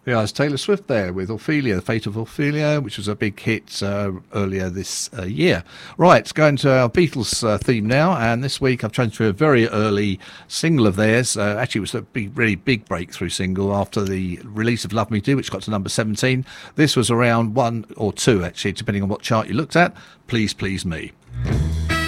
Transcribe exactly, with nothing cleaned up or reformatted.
Yeah, it's Taylor Swift there with Ophelia, The Fate of Ophelia, which was a big hit uh, earlier this uh, year. Right, going to our Beatles uh, theme now, and this week I've chosen a very early single of theirs. Uh, actually, it was a big, really big breakthrough single after the release of Love Me Do, which got to number seventeen. This was around one or two, actually, depending on what chart you looked at. Please Please Me.